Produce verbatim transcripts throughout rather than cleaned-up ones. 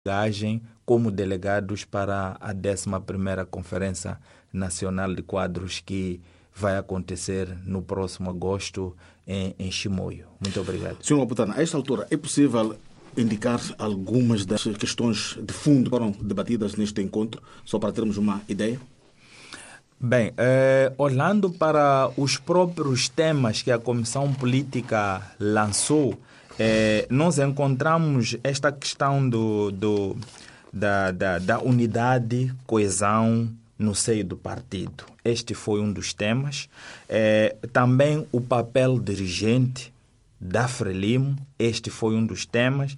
bagagem como delegados para a décima primeira Conferência Nacional de Quadros que vai acontecer no próximo agosto em, em Chimoio. Muito obrigado. senhor Maputana, a esta altura é possível indicar algumas das questões de fundo que foram debatidas neste encontro, só para termos uma ideia? Bem, eh, olhando para os próprios temas que a Comissão Política lançou, eh, nós encontramos esta questão do, do, da, da, da unidade, coesão no seio do partido. Este foi um dos temas. Eh, também o papel dirigente da Frelimo, este foi um dos temas.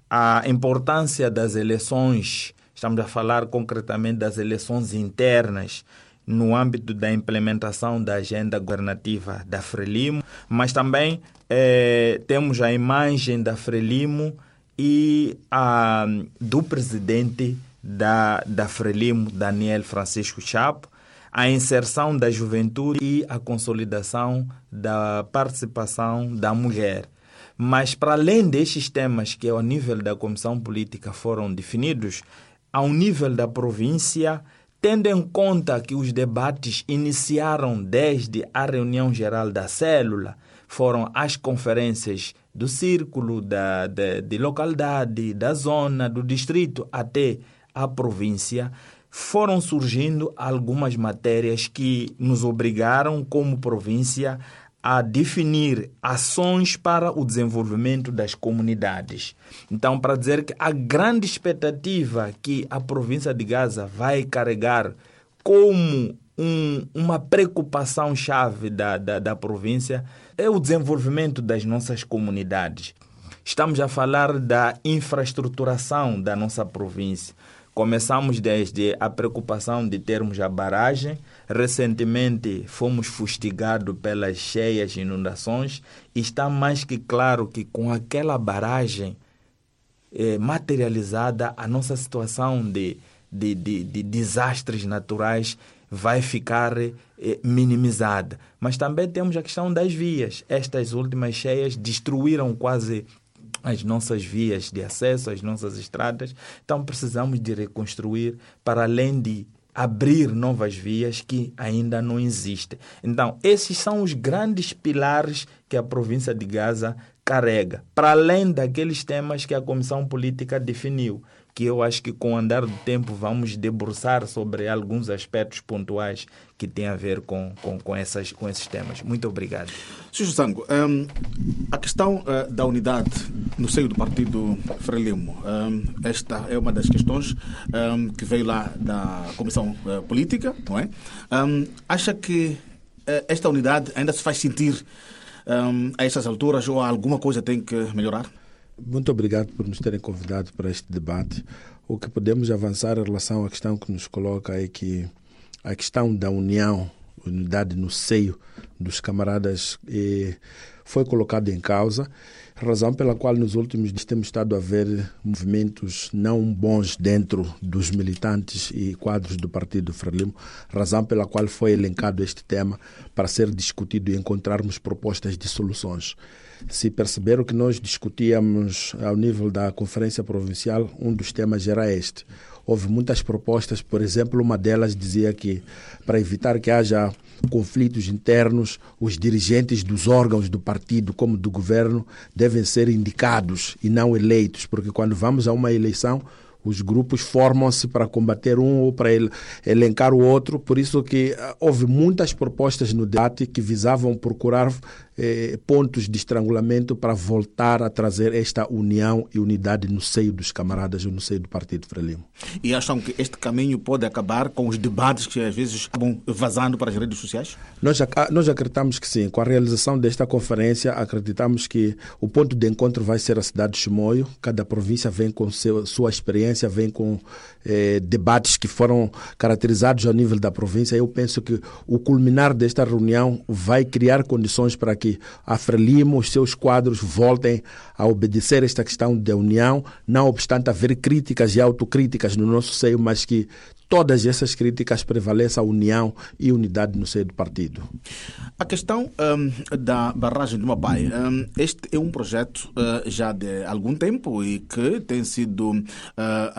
A importância das eleições, estamos a falar concretamente das eleições internas, no âmbito da implementação da agenda governativa da Frelimo, mas também eh, temos a imagem da Frelimo e a, do presidente da, da Frelimo, Daniel Francisco Chapo, a inserção da juventude e a consolidação da participação da mulher. Mas, para além destes temas que, ao nível da Comissão Política, foram definidos, ao nível da província, tendo em conta que os debates iniciaram desde a reunião geral da célula, foram as conferências do círculo, da, de, de localidade, da zona, do distrito até a província, foram surgindo algumas matérias que nos obrigaram, como província, a definir ações para o desenvolvimento das comunidades. Então, para dizer que a grande expectativa que a província de Gaza vai carregar como um, uma preocupação-chave da, da, da província é o desenvolvimento das nossas comunidades. Estamos a falar da infraestruturação da nossa província. Começamos desde a preocupação de termos a barragem. Recentemente fomos fustigados pelas cheias e inundações. E está mais que claro que com aquela barragem eh, materializada, a nossa situação de, de, de, de desastres naturais vai ficar eh, minimizada. Mas também temos a questão das vias. Estas últimas cheias destruíram quase as nossas vias de acesso, as nossas estradas. Então precisamos de reconstruir, para além de abrir novas vias que ainda não existem. Então esses são os grandes pilares que a província de Gaza carrega, para além daqueles temas que a Comissão Política definiu, que eu acho que com o andar do tempo vamos debruçar sobre alguns aspectos pontuais que têm a ver com, com, com, essas, com esses temas. Muito obrigado. senhor Sango, um, a questão uh, da unidade no seio do partido Frelimo, um, esta é uma das questões um, que veio lá da Comissão uh, Política, não é? Um, acha que uh, esta unidade ainda se faz sentir um, a essas alturas ou alguma coisa tem que melhorar? Muito obrigado por nos terem convidado para este debate. O que podemos avançar em relação à questão que nos coloca é que a questão da união, unidade no seio dos camaradas eh, foi colocada em causa, razão pela qual nos últimos dias temos estado a ver movimentos não bons dentro dos militantes e quadros do partido Frelimo, razão pela qual foi elencado este tema para ser discutido e encontrarmos propostas de soluções. Se perceberam que nós discutíamos ao nível da Conferência Provincial, um dos temas era este. Houve muitas propostas, por exemplo, uma delas dizia que, para evitar que haja conflitos internos, os dirigentes dos órgãos do partido, como do governo, devem ser indicados e não eleitos, porque quando vamos a uma eleição, os grupos formam-se para combater um ou para elencar o outro. Por isso que houve muitas propostas no debate que visavam procurar eh, pontos de estrangulamento para voltar a trazer esta união e unidade no seio dos camaradas ou no seio do Partido Frelimo. E acham que este caminho pode acabar com os debates que às vezes acabam vazando para as redes sociais? Nós, nós acreditamos que sim. Com a realização desta conferência, acreditamos que o ponto de encontro vai ser a cidade de Chimoio. Cada província vem com seu, sua experiência, vem com eh, debates que foram caracterizados ao nível da província. Eu penso que o culminar desta reunião vai criar condições para que que a Frelimo, os seus quadros voltem a obedecer esta questão da união, não obstante haver críticas e autocríticas no nosso seio, mas que todas essas críticas prevaleçam a união e unidade no seio do partido. A questão um, da barragem do Mapai, um, este é um projeto uh, já de algum tempo e que tem sido uh,